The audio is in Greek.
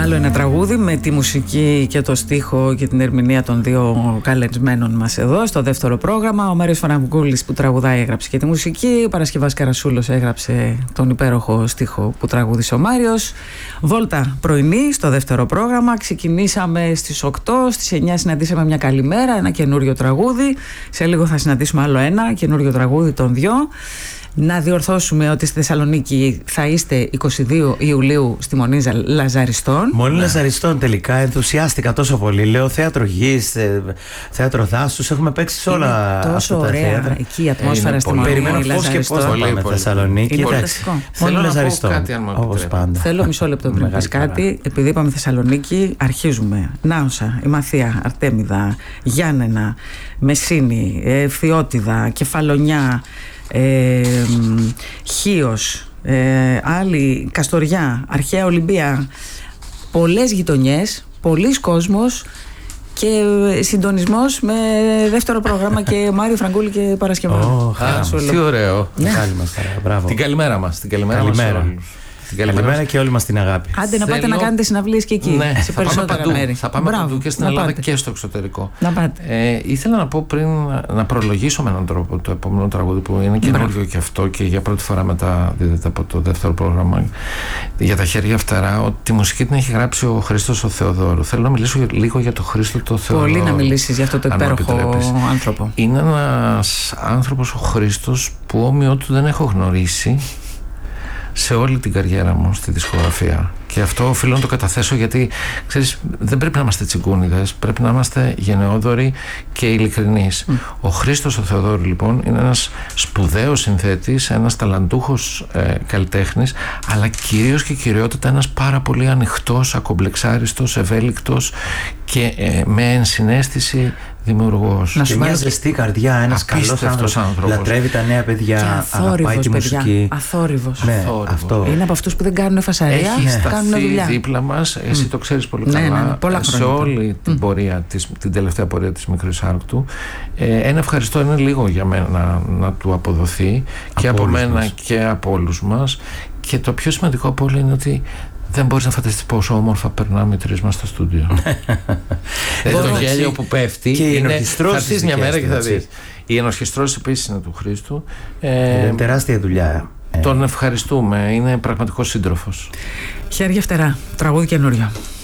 Άλλο ένα τραγούδι με τη μουσική και το στίχο και την ερμηνεία των δύο καλεσμένων μας εδώ στο δεύτερο πρόγραμμα. Ο Μάριος Φραγκούλης που τραγουδάει έγραψε και τη μουσική. Ο Παρασκευάς Καρασούλος έγραψε τον υπέροχο στίχο που τραγούδισε ο Μάριος. Βόλτα πρωινή στο δεύτερο πρόγραμμα. Ξεκινήσαμε στις 8, στις 9 συναντήσαμε μια καλημέρα, ένα καινούριο τραγούδι. Σε λίγο θα συναντήσουμε άλλο ένα καινούριο τραγούδι των δυο. Να διορθώσουμε ότι στη Θεσσαλονίκη θα είστε 22 Ιουλίου στη Μονή Λαζαριστών. Μονή Λαζαριστών, τελικά ενθουσιάστηκα τόσο πολύ. Λέω θέατρο γης, θέατρο δάσους. Έχουμε παίξει σε όλα αυτά. Τόσο ωραία εκεί η ατμόσφαιρα στη Μονή Λαζαριστών. Περιμένω πώς και πώς θα πάμε Θεσσαλονίκη. Μονή Λαζαριστών, όπως πάντα. Θέλω μισό λεπτό πριν πεις κάτι. Επειδή είπαμε Θεσσαλονίκη, αρχίζουμε. Νάωσα, Ημαθία, Αρτέμιδα, Γιάννενα, Μεσίνη, Φθιώτιδα, Κεφαλονιά, Χίος, άλλη Καστοριά, Αρχαία Ολυμπία. Πολλές γειτονιές, πολλής κόσμος και συντονισμός με δεύτερο πρόγραμμα και Μάριο Φραγκούλη και Παρασκευά. Τι ωραίο. Την καλημέρα μας. Καλημέρα και όλη μας την αγάπη. Άντε να πάτε να κάνετε συναυλίες και εκεί. Ναι, σε περισσότερα μέρη. Θα πάμε παντού και στην Ελλάδα και στο εξωτερικό. Να πάτε. Ήθελα να πω πριν να προλογίσω με έναν τρόπο το επόμενο τραγούδι που είναι καινούργιο και αυτό και για πρώτη φορά μετά δίδεται από το δεύτερο πρόγραμμα για τα χέρια φτερά, ότι τη μουσική την έχει γράψει ο Χρήστος ο Θεοδόρου. Θέλω να μιλήσω λίγο για τον Χρήστο το Θεοδόρου. Πολύ να μιλήσεις για αυτό το υπέροχο άνθρωπο. Είναι ένας άνθρωπος ο Χρήστος που όμοιό του δεν έχω γνωρίσει σε όλη την καριέρα μου στη δισκογραφία. Και αυτό οφείλω να το καταθέσω γιατί, ξέρεις, δεν πρέπει να είμαστε τσιγκούνιδες, πρέπει να είμαστε γενναιόδοροι και ειλικρινείς. Ο Χρήστος ο Θεοδόρου λοιπόν είναι ένας σπουδαίος συνθέτης, ένας ταλαντούχος καλλιτέχνης, αλλά κυρίως και κυριότητα ένας πάρα πολύ ανοιχτός, ακομπλεξάριστος, ευέλικτος και με ενσυναίσθηση δημιουργός. Και μια ζεστή καρδιά, ένας καλός άνθρωπος. Λατρεύει τα νέα παιδιά, αγαπάει τη μουσική. Αθόρυβος. Ναι, αυτό. Είναι από αυτούς που δεν κάνουν φασαρία, κάνουν δουλειά. Δίπλα μας, εσύ το ξέρεις πολύ καλά, σε όλη την πορεία, την τελευταία πορεία της Μικρής Άρκτου. Ένα ευχαριστώ είναι λίγο για μένα να του αποδοθεί και από μένα και από όλους μας. Και το πιο σημαντικό από όλα είναι ότι δεν μπορείς να φανταστείς πόσο όμορφα περνάμε οι τρεις μας στο στούντιο. Το γέλιο που πέφτει είναι, θα έρθεις μια μέρα και θα δεις. Η ενορχιστρώσεις επίσης είναι του Χρήστου. Είναι τεράστια δουλειά. Τον ευχαριστούμε, είναι πραγματικός σύντροφος. Χέρια φτερά, τραγούδι καινούριο.